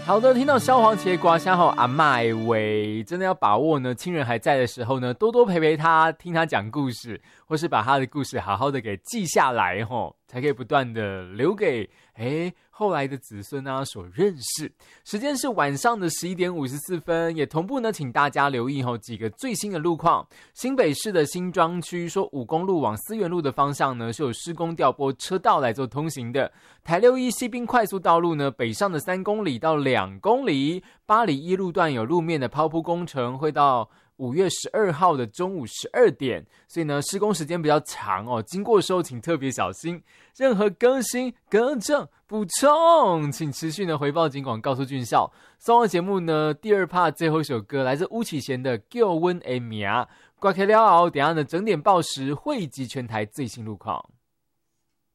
好的，听到萧煌奇的刮虾后，阿嬷喂，真的要把握呢，亲人还在的时候呢，多多陪陪他，听他讲故事，或是把他的故事好好的给记下来吼，才可以不断的留给后来的子孙啊所认识。时间是晚上的11点54分，也同步呢，请大家留意几个最新的路况。新北市的新庄区说5公路往思源路的方向呢，是有施工调拨车道来做通行的。台61西滨快速道路呢，北上的3公里到2公里，巴黎一路段有路面的抛铺工程，会到5月12号的中午12点，所以呢，施工时间比较长哦，经过的时候请特别小心。任何更新、更正、补充，请持续的回报警广告诉俊孝。送完节目呢，第2 part 最后一首歌来自巫启贤的《叫阮的名》，挂开了后，等一下呢整点报时汇集全台最新路况。